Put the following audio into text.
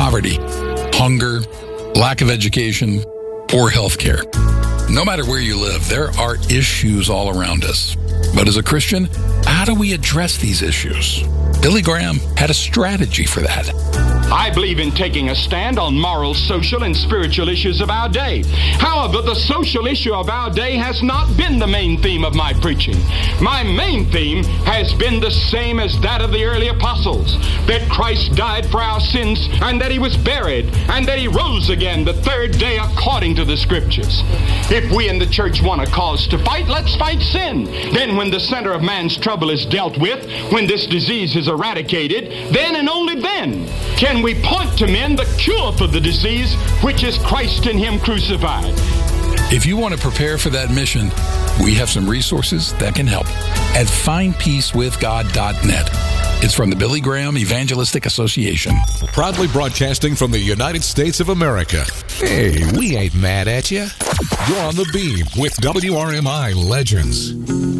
poverty, hunger, lack of education, poor health care. No matter where you live, there are issues all around us. But as a Christian, how do we address these issues? Billy Graham had a strategy for that. I believe in taking a stand on moral, social, and spiritual issues of our day. However, the social issue of our day has not been the main theme of my preaching. My main theme has been the same as that of the early apostles, that Christ died for our sins, and that he was buried, and that he rose again the third day according to the Scriptures. If we in the church want a cause to fight, let's fight sin. Then when the center of man's trouble is dealt with, when this disease is eradicated, then and only then can we point to men the cure for the disease, which is Christ and him crucified. If you want to prepare for that mission, we have some resources that can help at findpeacewithgod.net. It's from the Billy Graham Evangelistic Association. Proudly broadcasting from the United States of America. Hey, we ain't mad at you. You're on the beam with WRMI Legends.